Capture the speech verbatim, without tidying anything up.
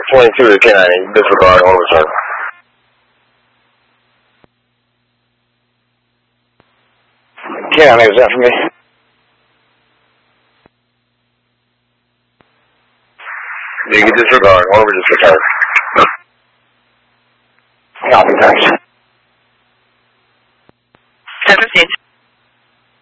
twenty-two to ten ninety, disregard, on return. ten ninety, is that for me? You can disregard, over just return. Copy, thanks. ten fifteen.